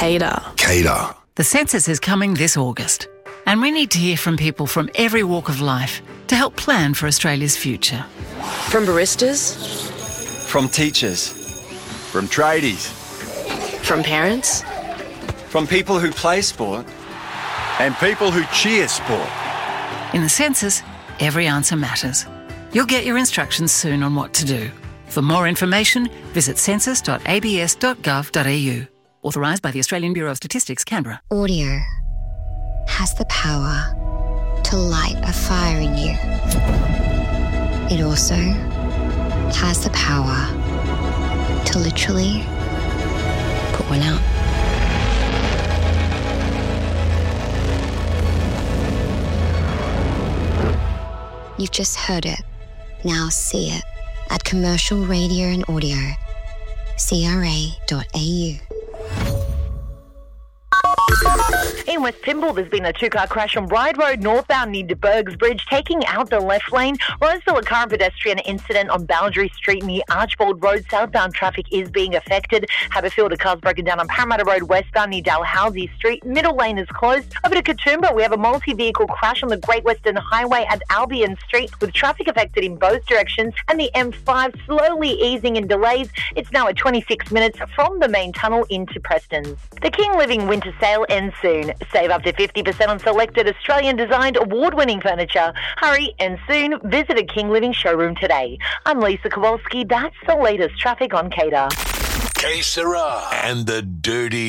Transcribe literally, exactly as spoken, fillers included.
Cater. Cater. The census is coming this August, and we need to hear from people from every walk of life to help plan for Australia's future. From baristas. From teachers. From tradies. From parents. From people who play sport. And people who cheer sport. In the census, every answer matters. You'll get your instructions soon on what to do. For more information, visit census dot a b s dot gov dot a u. Authorised by the Australian Bureau of Statistics, Canberra. Audio has the power to light a fire in you. It also has the power to literally put one out. You've just heard it. Now see it at Commercial Radio and Audio, c r a dot a u. In West Pymble, there's been a two-car crash on Ryde Road northbound near de Bergs Bridge, taking out the left lane. Roseville, a car and pedestrian incident on Boundary Street near Archbold Road. Southbound traffic is being affected. Haberfield, a car's broken down on Parramatta Road westbound near Dalhousie Street. Middle lane is closed. Over to Katoomba, we have a multi-vehicle crash on the Great Western Highway at Albion Street, with traffic affected in both directions, and the M five slowly easing in delays. It's now at twenty-six minutes from the main tunnel into Prestons. The King Living Winter Sale ends soon. Save up to fifty percent on selected Australian-designed award-winning furniture. Hurry and soon visit a King Living showroom today. I'm Lisa Kowalski. That's the latest traffic on Cater. Que sera and the Dirty